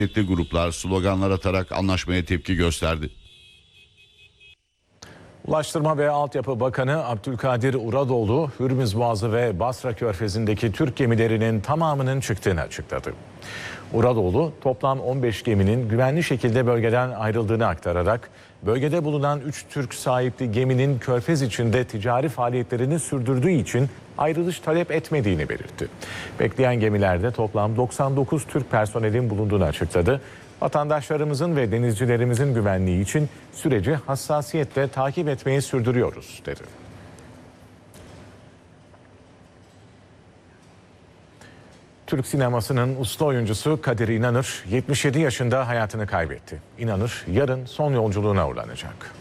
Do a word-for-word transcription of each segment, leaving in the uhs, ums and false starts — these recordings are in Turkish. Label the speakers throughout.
Speaker 1: Çeşitli gruplar sloganlar atarak anlaşmaya tepki gösterdi.
Speaker 2: Ulaştırma ve Altyapı Bakanı Abdülkadir Uradoğlu, Hürmüz Boğazı ve Basra Körfezi'ndeki Türk gemilerinin tamamının çıktığını açıkladı. Uradoğlu, toplam on beş geminin güvenli şekilde bölgeden ayrıldığını aktararak, bölgede bulunan üç Türk sahipli geminin Körfez içinde ticari faaliyetlerini sürdürdüğü için ayrılış talep etmediğini belirtti. Bekleyen gemilerde toplam doksan dokuz Türk personelin bulunduğunu açıkladı. Vatandaşlarımızın ve denizcilerimizin güvenliği için süreci hassasiyetle takip etmeyi sürdürüyoruz, dedi. Türk sinemasının usta oyuncusu Kadir İnanır yetmiş yedi yaşında hayatını kaybetti. İnanır yarın son yolculuğuna uğurlanacak.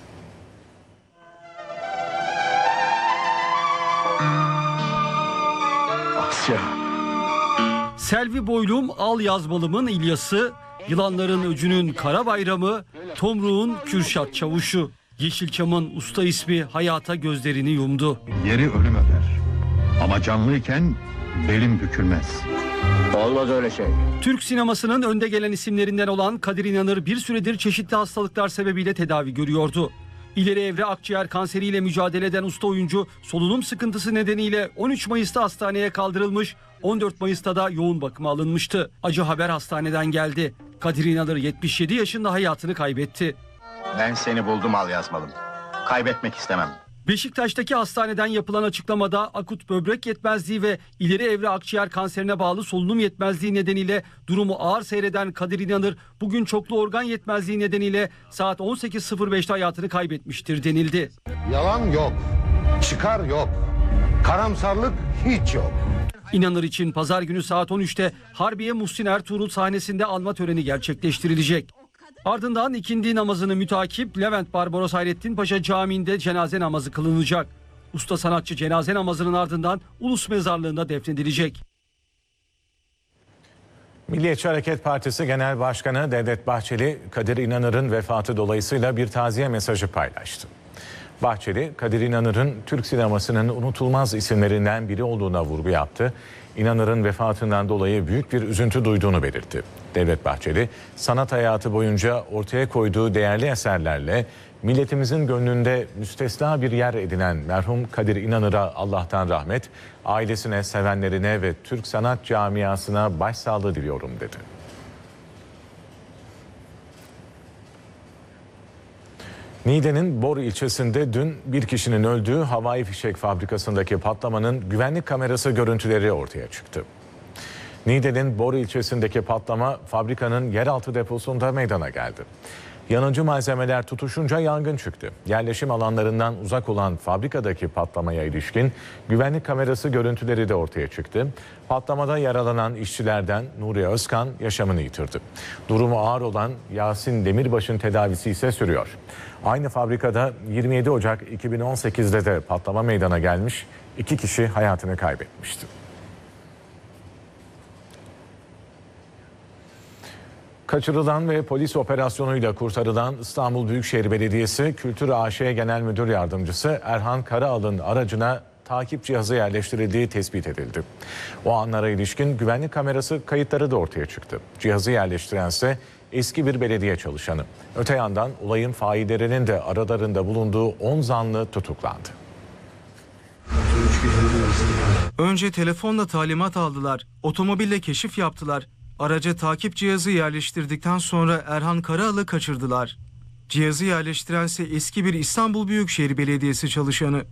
Speaker 3: Asya.
Speaker 4: Selvi Boylum, Al Yazmalım'ın İlyas'ı, Yılanların Öcü'nün Kara Bayramı, Tomruğun Kürşat Çavuşu. Yeşilçam'ın usta ismi hayata gözlerini yumdu.
Speaker 3: Yeri ölüm öper. Ama canlıyken belim bükülmez.
Speaker 5: Olmaz öyle şey.
Speaker 4: Türk sinemasının önde gelen isimlerinden olan Kadir İnanır bir süredir çeşitli hastalıklar sebebiyle tedavi görüyordu. İleri evre akciğer kanseriyle mücadele eden usta oyuncu solunum sıkıntısı nedeniyle on üç Mayıs'ta hastaneye kaldırılmış, on dört Mayıs'ta da yoğun bakıma alınmıştı. Acı haber hastaneden geldi. Kadir İnanır yetmiş yedi yaşında hayatını kaybetti.
Speaker 5: Ben seni buldum Al Yazmalım. Kaybetmek istemem.
Speaker 4: Beşiktaş'taki hastaneden yapılan açıklamada akut böbrek yetmezliği ve ileri evre akciğer kanserine bağlı solunum yetmezliği nedeniyle durumu ağır seyreden Kadir İnanır bugün çoklu organ yetmezliği nedeniyle saat on sekiz sıfır beşte hayatını kaybetmiştir denildi.
Speaker 6: Yalan yok, çıkar yok, karamsarlık hiç yok.
Speaker 4: İnanır için pazar günü saat on üçte Harbiye Muhsin Ertuğrul sahnesinde anma töreni gerçekleştirilecek. Ardından ikindi namazını mütakip Levent Barbaros Hayrettin Paşa Camii'nde cenaze namazı kılınacak. Usta sanatçı cenaze namazının ardından Ulus Mezarlığı'nda defnedilecek.
Speaker 2: Milliyetçi Hareket Partisi Genel Başkanı Devlet Bahçeli, Kadir İnanır'ın vefatı dolayısıyla bir taziye mesajı paylaştı. Bahçeli, Kadir İnanır'ın Türk sinemasının unutulmaz isimlerinden biri olduğuna vurgu yaptı. İnanır'ın vefatından dolayı büyük bir üzüntü duyduğunu belirtti. Devlet Bahçeli, sanat hayatı boyunca ortaya koyduğu değerli eserlerle milletimizin gönlünde müstesna bir yer edinen merhum Kadir İnanır'a Allah'tan rahmet, ailesine, sevenlerine ve Türk sanat camiasına başsağlığı diliyorum, dedi. Niğde'nin Bor ilçesinde dün bir kişinin öldüğü havai fişek fabrikasındaki patlamanın güvenlik kamerası görüntüleri ortaya çıktı. Niğde'nin Bor ilçesindeki patlama fabrikanın yeraltı deposunda meydana geldi. Yanıcı malzemeler tutuşunca yangın çıktı. Yerleşim alanlarından uzak olan fabrikadaki patlamaya ilişkin güvenlik kamerası görüntüleri de ortaya çıktı. Patlamada yaralanan işçilerden Nuri Özkan yaşamını yitirdi. Durumu ağır olan Yasin Demirbaş'ın tedavisi ise sürüyor. Aynı fabrikada yirmi yedi Ocak iki bin on sekizde de patlama meydana gelmiş, iki kişi hayatını kaybetmişti. Kaçırılan ve polis operasyonuyla kurtarılan İstanbul Büyükşehir Belediyesi Kültür A Ş Genel Müdür Yardımcısı Erhan Karaal'ın aracına takip cihazı yerleştirildiği tespit edildi. O anlara ilişkin güvenlik kamerası kayıtları da ortaya çıktı. Cihazı yerleştirense eski bir belediye çalışanı. Öte yandan olayın faillerinin de aralarında bulunduğu on zanlı tutuklandı.
Speaker 7: Önce telefonla talimat aldılar, otomobille keşif yaptılar. Araca takip cihazı yerleştirdikten sonra Erhan Karaal'ı kaçırdılar. Cihazı yerleştirense eski bir İstanbul Büyükşehir Belediyesi çalışanı.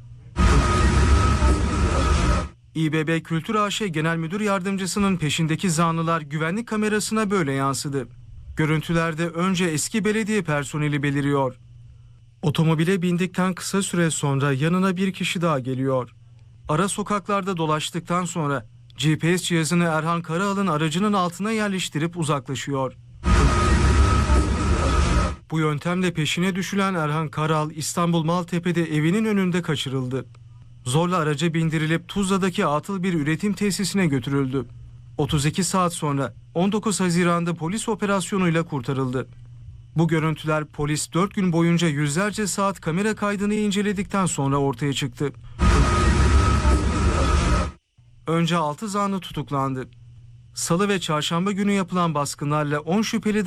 Speaker 7: İBB Kültür A Ş Genel Müdür Yardımcısının peşindeki zanlılar güvenlik kamerasına böyle yansıdı. Görüntülerde önce eski belediye personeli beliriyor. Otomobile bindikten kısa süre sonra yanına bir kişi daha geliyor. Ara sokaklarda dolaştıktan sonra G P S cihazını Erhan Karaal'ın aracının altına yerleştirip uzaklaşıyor. Bu yöntemle peşine düşülen Erhan Karaal İstanbul Maltepe'de evinin önünde kaçırıldı. Zorla araca bindirilip Tuzla'daki atıl bir üretim tesisine götürüldü. otuz iki saat sonra on dokuz Haziran'da polis operasyonuyla kurtarıldı. Bu görüntüler polis dört gün boyunca yüzlerce saat kamera kaydını inceledikten sonra ortaya çıktı. Önce altı zanlı tutuklandı. Salı ve çarşamba günü yapılan baskınlarla on şüpheli